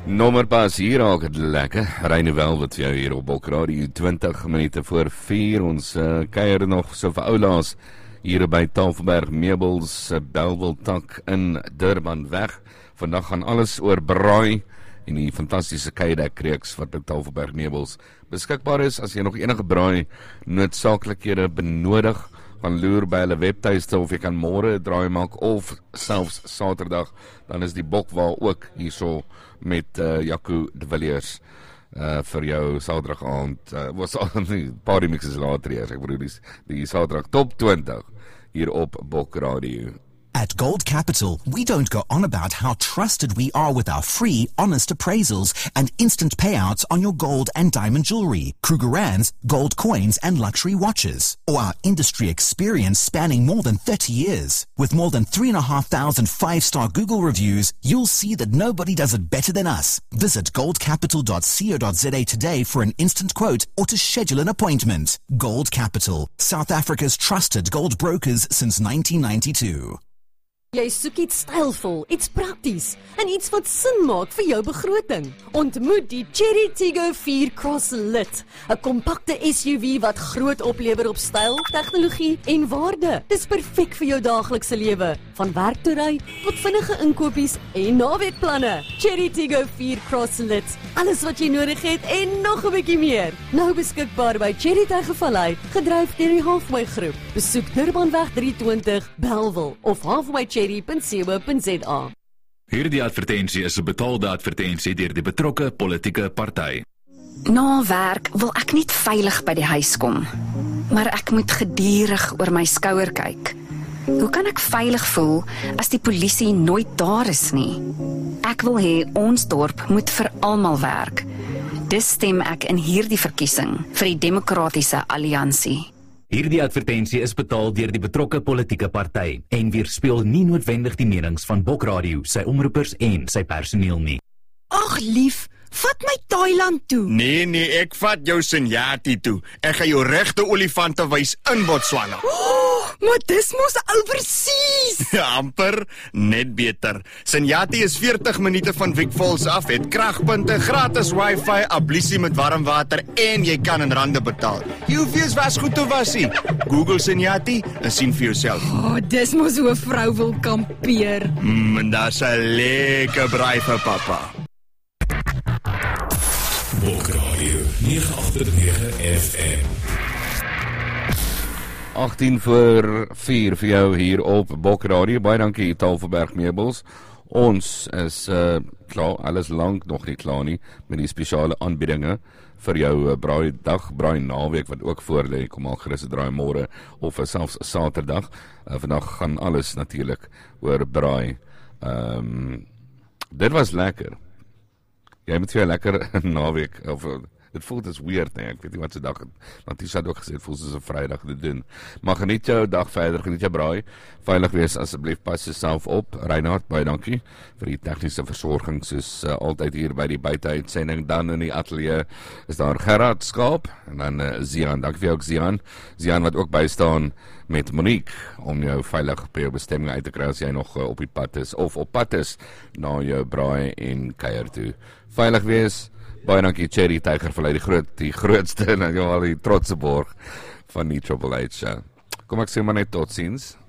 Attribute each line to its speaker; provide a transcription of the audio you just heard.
Speaker 1: Nommerpas hier raak het lekker. Reine Welwet vir jou hier op Bokradio 20 minute voor 4. Ons kuier nog so vir oulaas hier by Tafelberg Meubels, Bellville Tak in Durban weg. Vandag gaan alles oor braai en die fantastiese kuierdekreeks wat by Tafelberg Meubels beskikbaar is. As jy nog enige braai noodsaaklikhede benodig, gaan loer by hulle webtuiste of jy kan môre 'n draai maak of selfs Saterdag, dan is die bokwaal ook hierso met Jaco de Villiers vir jou Saterdag aand. Was al die party mixes later hier, ek bedoel die Saterdag top 20 hier op Bokradio.
Speaker 2: At Gold Capital, we don't go on about how trusted we are with our free, honest appraisals and instant payouts on your gold and diamond jewelry, Krugerrands, gold coins and luxury watches, or our industry experience spanning more than 30 years. With more than 3,500 five-star Google reviews, you'll see that nobody does it better than us. Visit goldcapital.co.za today for an instant quote or to schedule an appointment. Gold Capital, South Africa's trusted gold brokers since 1992.
Speaker 3: Jy soek iets stylvol, iets prakties en iets wat sin maak vir jou begroting. Ontmoet die Chery Tiggo 4 Cross Lit, 'n kompakte SUV wat groot oplewer op styl, tegnologie en waarde. Dis perfek vir jou daaglikse lewe, van werk toe ry tot vinnige inkopies en naweekplanne. Chery Tiggo 4 Cross Lit, alles wat jy nodig het en nog 'n bietjie meer. Nou beskikbaar by Chery Tygervallei, gedryf deur die Halfway Groep. Besoek Durbanweg 320 Bellville of halfwaycherry.co.za.
Speaker 4: Hierdie advertensie is 'n betaalde advertensie deur die betrokke politieke party.
Speaker 5: Na werk wil ek net veilig by die huis kom, maar ek moet gedurig oor my skouer kyk. Hoe kan ek veilig voel as die polisie nooit daar is nie? Ek wil hê ons dorp moet vir almal werk. Dis stem ek in hierdie verkiesing vir die Demokratiese Alliansie.
Speaker 4: Hierdie advertensie is betaal deur die betrokke politieke party en weerspieël nie noodwendig die menings van Bokradio, sy omroepers en sy personeel nie.
Speaker 6: Ag lief, vat my Thailand toe.
Speaker 7: Nee, ek vat jou Senyati toe. Ek gaan jou regte olifante wys in Botswana.
Speaker 6: Maar dis mos oorseas.
Speaker 7: Amper, net beter. Senyati is 40 minute van Vic Falls af, het kragpunte, gratis wifi, ablusie met warm water en jy kan in rande betaal. Jy hoef nie eens wasgoed te was nie. Google Senyati en sien vir jouself.
Speaker 6: Dis mos hoe 'n vrou wil kampeer.
Speaker 7: En daar's 'n lekker braai vir pappa.
Speaker 8: Bokradio 989 FM.
Speaker 1: 18 voor 4 vir jou hier op Bokradio. Baie dankie Tafelberg Meubels. Ons is klaar, alles lank nog nie klaar nie met die spesiale aanbiedinge vir jou braaidag, braai naweek wat ook voor lê. Kom al gerus 'n draai môre of selfs Saterdag. Vandag gaan alles natuurlik oor braai. Dit was lekker. Jy moet vir 'n lekker naweek of dit voel dis weird, nee, ek weet nie wat se dag het. Want jy het ook gesê, het voel soos 'n Vrydag te doen. Maar geniet jou dag verder, geniet jou braai. Veilig wees asseblief, pas jouself op. Reinhard, baie dankie vir die tegniese versorging, soos altyd hier by die buiteuitsending. Dan in die ateljee is daar Gerard Skaap en dan Zian. Dankie vir jou ook Zian. Zian wat ook bystaan met Monique om jou veilig by jou bestemming uit te kry as jy nog op die pad is of op pad is na jou braai en kuier toe. Veilig wees. Baie dankie Chery Tygervallei, die grootste en al die trotse borg van die Triple H. Kom ek sê maar net totsiens.